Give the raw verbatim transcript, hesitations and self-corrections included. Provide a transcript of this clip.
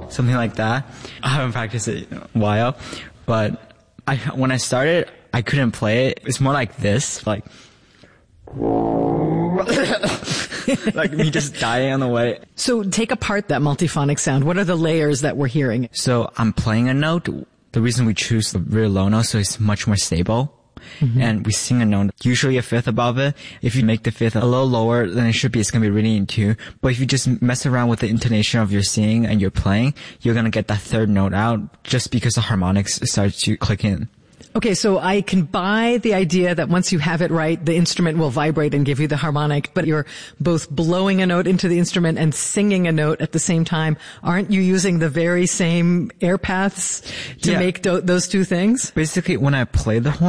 something like that. I haven't practiced it in a while, but I, when I started, I couldn't play it. It's more like this, like, like me just dying on the way. So take apart that multiphonic sound. What are the layers that we're hearing? So I'm playing a note. The reason we choose the real low note, so it's much more stable. Mm-hmm. And we sing a note, usually a fifth above it. If you make the fifth a little lower than it should be, it's going to be really in tune. But if you just mess around with the intonation of your singing and your playing, you're going to get that third note out just because the harmonics start to click in. Okay, so I can buy the idea that once you have it right, the instrument will vibrate and give you the harmonic, but you're both blowing a note into the instrument and singing a note at the same time. Aren't you using the very same air paths to yeah. make do- those two things? Basically, when I play the horn,